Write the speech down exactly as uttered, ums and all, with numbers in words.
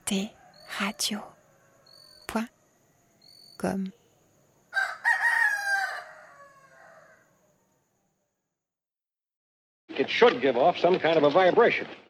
t radio point com. It should give off some kind of a vibration.